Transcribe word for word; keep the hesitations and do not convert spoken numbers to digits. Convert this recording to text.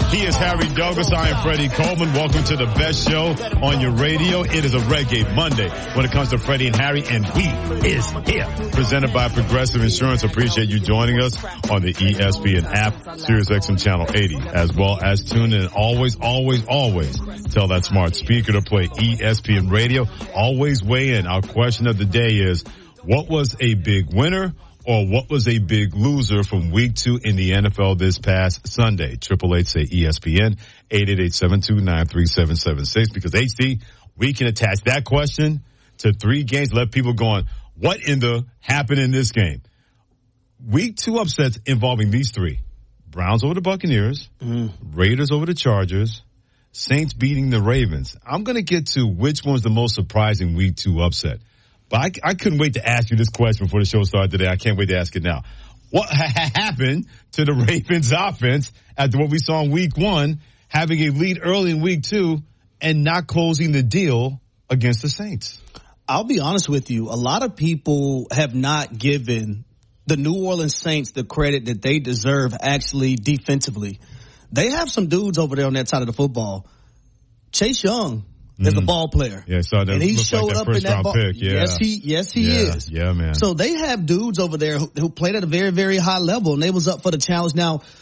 He is Harry Douglas. I am Freddie Coleman. Welcome to the best show on your radio. It is a Reggae Monday when it comes to Freddie and Harry, and we is here. Presented by Progressive Insurance. Appreciate you joining us on the E S P N app, Sirius X M Channel eighty, as well as tune in. Always, always, always tell that smart speaker to play E S P N Radio. Always weigh in. Our question of the day is, what was a big winner or what was a big loser from week two in the N F L this past Sunday? Triple Eight say E S P N, eight eight eight, seven two nine, three seven seven six. Because H D, we can attach that question to three games. Let people going, what in the happened in this game? Week two upsets involving these three. Browns over the Buccaneers, mm. Raiders over the Chargers, Saints beating the Ravens. I'm going to get to which one's the most surprising week two upset. But I, I couldn't wait to ask you this question before the show started today. I can't wait to ask it now. What ha- happened to the Ravens offense after what we saw in week one, having a lead early in week two and not closing the deal against the Saints? I'll be honest with you. A lot of people have not given the New Orleans Saints the credit that they deserve actually defensively. They have some dudes over there on that side of the football. Chase Young is mm. a ball player. Yeah, so that and he showed like that up first in that round ball. pick. Yeah. Yes, he yes he yeah. is. Yeah, man. So they have dudes over there who, who played at a very, very high level, and they was up for the challenge. Now,